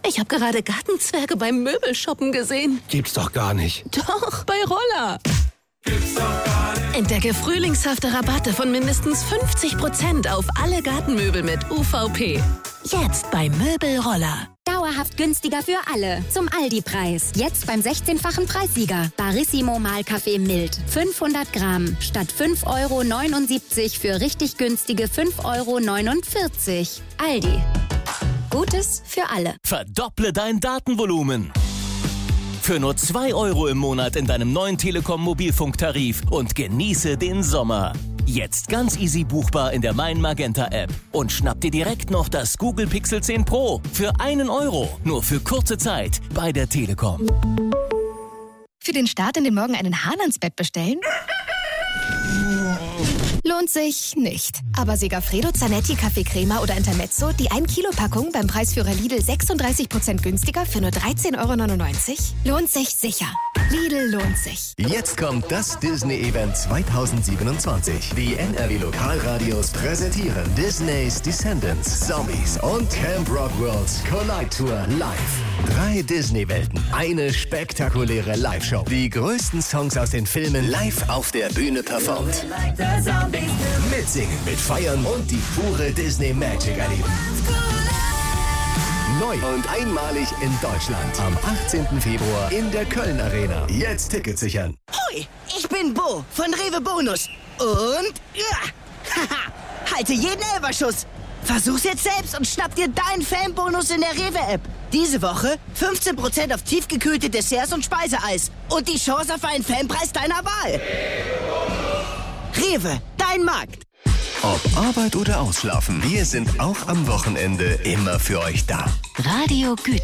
Ich habe gerade Gartenzwerge beim Möbelshoppen gesehen. Gibt's doch gar nicht. Doch, bei Roller. Gibt's doch gar nicht. Entdecke frühlingshafte Rabatte von mindestens 50% auf alle Gartenmöbel mit UVP. Jetzt bei Möbelroller. Dauerhaft günstiger für alle. Zum Aldi-Preis. Jetzt beim 16-fachen Preissieger. Barissimo Mahlkaffee Mild. 500 Gramm. Statt 5,79 € für richtig günstige 5,49 €. Aldi. Gutes für alle. Verdopple dein Datenvolumen. Für nur 2 € im Monat in deinem neuen Telekom-Mobilfunktarif und genieße den Sommer. Jetzt ganz easy buchbar in der Mein Magenta App. Und schnapp dir direkt noch das Google Pixel 10 Pro für 1 €. Nur für kurze Zeit bei der Telekom. Für den Start in den Morgen einen Hahn ans Bett bestellen? Lohnt sich nicht. Aber Segafredo, Zanetti, Kaffeecrema oder Intermezzo, die 1-Kilo-Packung beim Preisführer Lidl 36% günstiger für nur 13,99 €? Lohnt sich sicher. Lidl lohnt sich. Jetzt kommt das Disney-Event 2027. Die NRW Lokalradios präsentieren Disneys Descendants, Zombies und Camp Rock Worlds Collide Tour live. 3 Disney-Welten, eine spektakuläre Live-Show. Die größten Songs aus den Filmen live auf der Bühne performt. Mitsingen, mitfeiern und die pure Disney Magic erleben. Neu und einmalig in Deutschland. Am 18. Februar in der Köln Arena. Jetzt Tickets sichern. Hoi, ich bin Bo von Rewe Bonus. Und haha, halte jeden Elferschuss. Versuch's jetzt selbst und schnapp dir deinen Fanbonus in der Rewe-App. Diese Woche 15% auf tiefgekühlte Desserts und Speiseeis. Und die Chance auf einen Fanpreis deiner Wahl. Rewe, dein Markt. Ob Arbeit oder Ausschlafen, wir sind auch am Wochenende immer für euch da. Radio Güter.